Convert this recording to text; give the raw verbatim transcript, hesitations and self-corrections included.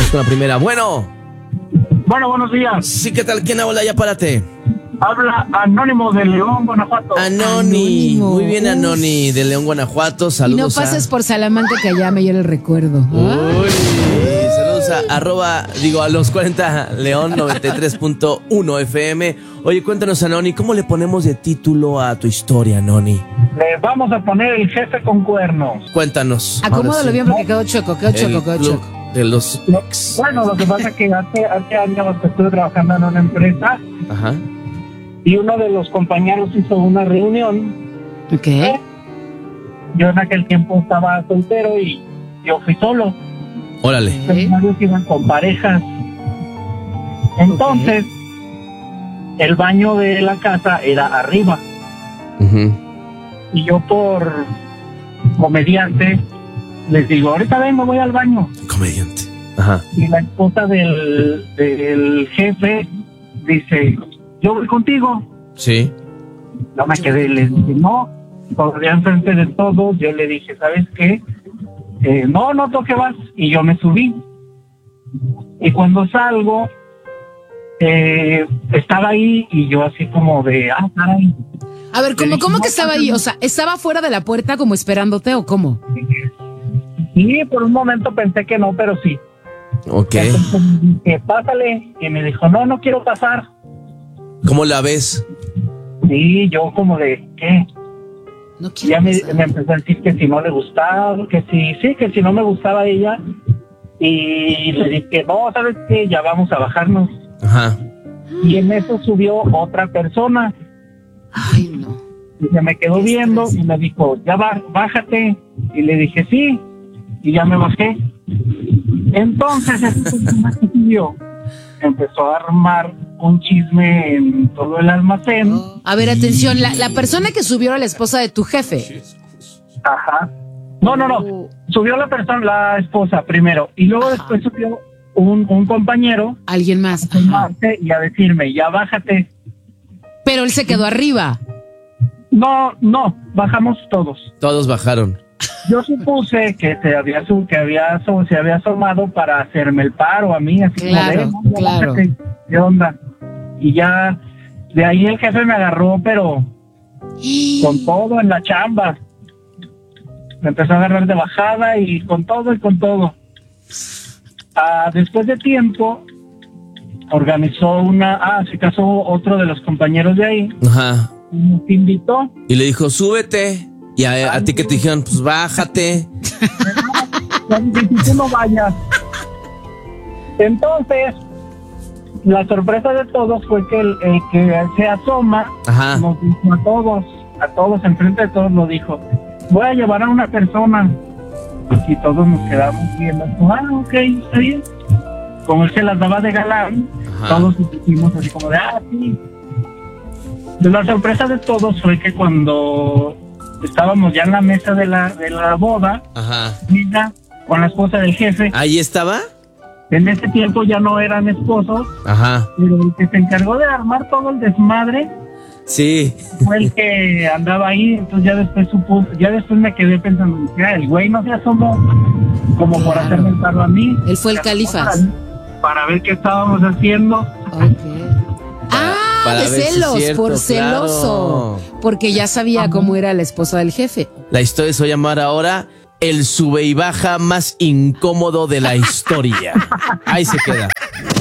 Vamos con la primera. Bueno. Bueno, buenos días. Sí, ¿qué tal? ¿Quién habla? Ya párate. Habla Anónimo de León, Guanajuato. Anoni. Anónimo. Muy bien, Anoni, de León, Guanajuato. Saludos. Y no pases a... por Salamanca, que allá me llena el recuerdo. Uy, saludos a arroba, digo, a los cuarenta León noventa y tres punto uno F M. Oye, cuéntanos, Anoni, ¿cómo le ponemos de título a tu historia, Anoni? Le vamos a poner El Jefe con Cuernos. Cuéntanos. Acomódalo bien porque quedó choco, quedó choco, quedó choco. De los ex. Bueno, lo que pasa es que hace, hace años estuve trabajando en una empresa. Ajá. Y uno de los compañeros hizo una reunión. Ok. Yo en aquel tiempo estaba soltero y yo fui solo. Órale. Los varios iban con parejas. Entonces, el baño de la casa era arriba. Uh-huh. Y yo por comediante les digo, ahorita vengo, voy al baño. Comediante. Ajá. Y la esposa del, del jefe dice, yo voy contigo. Sí. No me quedé, le dije, no, todavía enfrente de todos. Yo le dije, ¿sabes qué? Eh, no, no toque vas. Y yo me subí. Y cuando salgo, eh, estaba ahí y yo así como de, ah, caray. A ver, ¿cómo, ¿cómo que estaba ahí? O sea, ¿estaba fuera de la puerta como esperándote o cómo? Sí, por un momento pensé que no, pero sí. Ok. Entonces dije, pásale. Y me dijo, no, no quiero pasar. ¿Cómo la ves? Sí, yo como de, ¿qué? No quiero Ya me, pasar. me empezó a decir que si no le gustaba, que si, sí, que si no me gustaba ella. Y le dije, no, ¿sabes qué? Ya vamos a bajarnos. Ajá. Y en eso subió otra persona. Ay, no. Y se me quedó viendo y me dijo, ya va, bájate. Y le dije, sí. Y ya me bajé. Entonces, esa persona que subió empezó a armar un chisme en todo el almacén. A ver, atención, la, la persona que subió era la esposa de tu jefe. Ajá. No, no, no. Subió la persona, la esposa primero. Y luego Ajá. después subió un, un compañero Alguien más. a Ajá. filmarte y a decirme, ya bájate. Pero él se quedó arriba. No, no, bajamos todos. Todos bajaron. Yo supuse que se había su, que había so- se había asomado para hacerme el paro a mí, así Claro, como de, no, ya claro. bájate, ¿qué onda? Y ya de ahí el jefe me agarró, pero con todo en la chamba. Me empezó a agarrar de bajada y con todo y con todo. Ah, después de tiempo organizó una, ah, se casó otro de los compañeros de ahí, Ajá. y nos invitó. Y le dijo, súbete. Y a, a ti que te dijeron, pues bájate. Ya dije, "Si tú no vayas". Entonces, la sorpresa de todos fue que el, el que se asoma Ajá. nos dijo a todos, a todos, enfrente de todos, lo dijo, voy a llevar a una persona. Y todos nos quedamos viendo, ah, ok, está bien. Como él se las daba de galán, Ajá. todos hicimos así como de, ah, sí. La sorpresa de todos fue que cuando estábamos ya en la mesa de la, de la boda, Ajá. ella con la esposa del jefe, ¿Ahí estaba? en ese tiempo ya no eran esposos, Ajá. pero el que se encargó de armar todo el desmadre Sí. fue el que andaba ahí. Entonces ya después supo, ya después me quedé pensando, "Ah, el güey no se asomó como por Claro. hacerme el paro a mí". Él fue el Se asomó califas. Para, para ver qué estábamos haciendo. Ah, para de ver si es celos, cierto, por celoso. claro. Porque ya sabía cómo era la esposa del jefe. La historia se va a llamar ahora el sube y baja más incómodo de la historia. Ahí se queda.